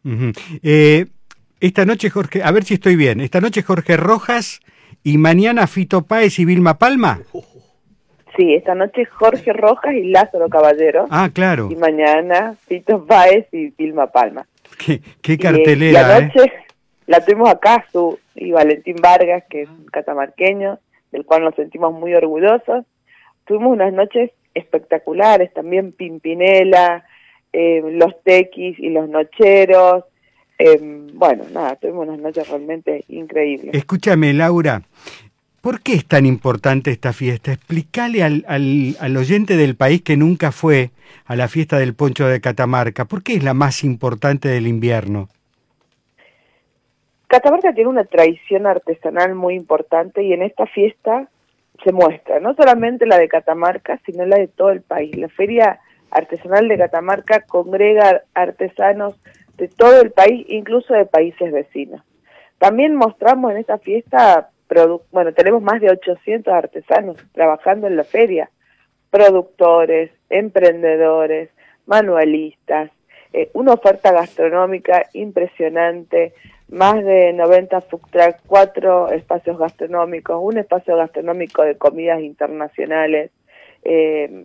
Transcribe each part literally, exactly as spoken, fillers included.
Uh-huh. Eh, esta noche Jorge, a ver si estoy bien, esta noche Jorge Rojas y mañana Fito Páez y Vilma Palma. Sí, esta noche Jorge Rojas y Lázaro Caballero. Ah, claro. Y mañana Fito Páez y Vilma Palma. Qué, qué cartelera, y, y anoche ¿eh? La tuvimos acá, su y Valentín Vargas, que es un catamarqueño, del cual nos sentimos muy orgullosos. Tuvimos unas noches espectaculares, también Pimpinela, eh, los Tequis y los Nocheros. Eh, bueno, nada, tuvimos unas noches realmente increíbles. Escúchame, Laura, ¿por qué es tan importante esta fiesta? Explícale al, al, al oyente del país que nunca fue a la fiesta del Poncho de Catamarca. ¿Por qué es la más importante del invierno? Catamarca tiene una tradición artesanal muy importante y en esta fiesta se muestra, no solamente la de Catamarca, sino la de todo el país. La Feria Artesanal de Catamarca congrega artesanos de todo el país, incluso de países vecinos. También mostramos en esta fiesta, produ- bueno, tenemos más de ochocientos artesanos trabajando en la feria, productores, emprendedores, manualistas, eh, una oferta gastronómica impresionante, más de noventa food trucks, cuatro espacios gastronómicos, un espacio gastronómico de comidas internacionales, eh,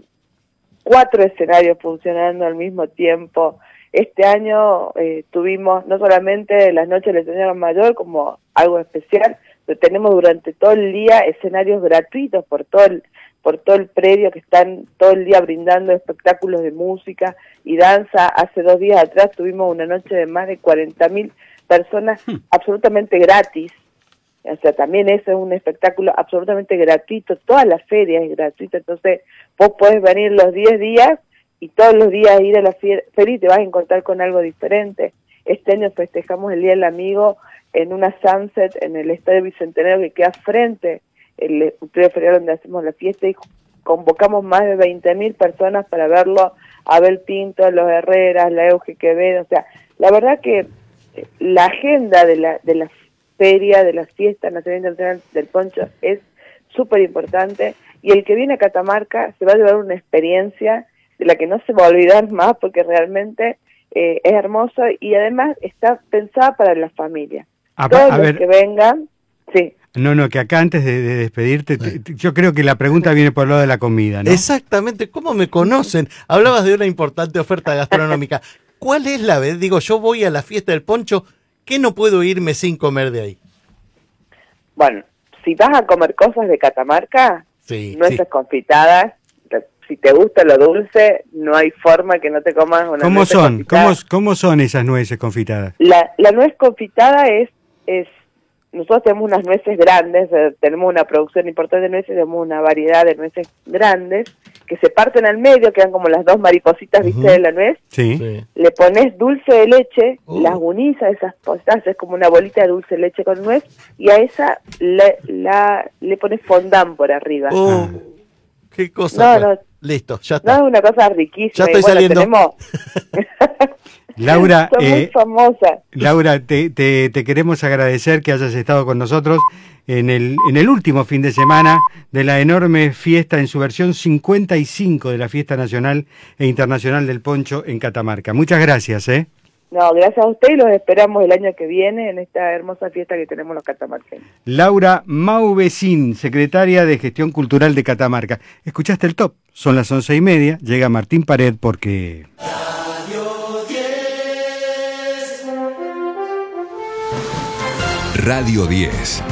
cuatro escenarios funcionando al mismo tiempo. Este año eh, tuvimos no solamente las noches del Señor Mayor como algo especial, pero tenemos durante todo el día escenarios gratuitos por todo el, por todo el predio que están todo el día brindando espectáculos de música y danza. Hace dos días atrás tuvimos una noche de más de cuarenta mil personas hmm. absolutamente gratis. O sea, también eso es un espectáculo absolutamente gratuito. Toda la feria es gratuita, entonces vos podés venir los diez días y todos los días ir a la feria y te vas a encontrar con algo diferente. Este año festejamos el Día del Amigo en una sunset en el Estadio Bicentenario que queda frente el Estadio Ferial donde hacemos la fiesta y convocamos más de veinte mil personas para verlo, a Abel Pinto, los Herreras, la Euge Quevedo. O sea, la verdad que la agenda de la de la feria, de la fiesta nacional internacional del Poncho es súper importante y el que viene a Catamarca se va a llevar una experiencia de la que no se va a olvidar más porque realmente eh, es hermoso y además está pensada para la familia. A, Todos a los ver, que vengan, sí. No, no, que acá antes de, de despedirte, te, te, yo creo que la pregunta viene por lo de la comida, ¿no? Exactamente, ¿cómo me conocen? Hablabas de una importante oferta gastronómica. ¿Cuál es la vez? Digo, yo voy a la fiesta del Poncho, ¿qué no puedo irme sin comer de ahí? Bueno, si vas a comer cosas de Catamarca, sí, nueces sí. confitadas, si te gusta lo dulce, no hay forma que no te comas una ¿Cómo nuez son? confitada. ¿Cómo, ¿Cómo son esas nueces confitadas? La, la nuez confitada es, es, nosotros tenemos unas nueces grandes, eh, tenemos una producción importante de nueces, tenemos una variedad de nueces grandes, que se parten al medio, quedan como las dos maripositas, ¿viste? Uh-huh. De la nuez. Sí. sí. Le pones dulce de leche, uh. las unís a esas cosas, es como una bolita de dulce de leche con nuez, y a esa le, la, le pones fondant por arriba. Uh. Ah. Qué cosa. No, no. Listo, ya está. No, es una cosa riquísima. Ya estoy y bueno, saliendo. Tenemos... Laura, Son muy eh, famosas. Laura, te, te, te queremos agradecer que hayas estado con nosotros en el, en el último fin de semana de la enorme fiesta en su versión cincuenta y cinco de la Fiesta Nacional e Internacional del Poncho en Catamarca. Muchas gracias, ¿eh? No, gracias a usted y los esperamos el año que viene en esta hermosa fiesta que tenemos los catamarqueños. Laura Mauvecín, secretaria de Gestión Cultural de Catamarca. ¿Escuchaste el top? Son las once y media, llega Martín Pared porque... Radio diez. Radio diez.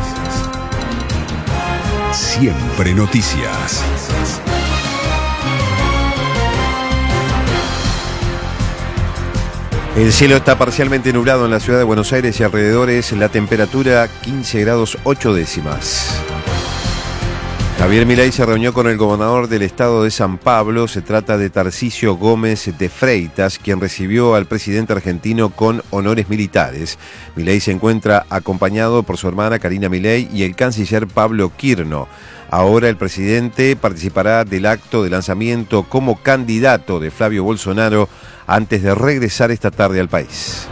Siempre noticias. El cielo está parcialmente nublado en la ciudad de Buenos Aires y alrededores, la temperatura quince grados ocho décimas. Javier Milei se reunió con el gobernador del estado de San Pablo. Se trata de Tarcisio Gómez de Freitas, quien recibió al presidente argentino con honores militares. Milei se encuentra acompañado por su hermana Karina Milei y el canciller Pablo Quirno. Ahora el presidente participará del acto de lanzamiento como candidato de Flavio Bolsonaro antes de regresar esta tarde al país.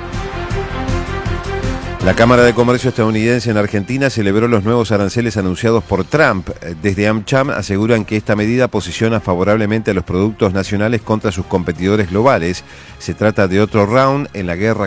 La Cámara de Comercio estadounidense en Argentina celebró los nuevos aranceles anunciados por Trump. Desde AmCham aseguran que esta medida posiciona favorablemente a los productos nacionales contra sus competidores globales. Se trata de otro round en la guerra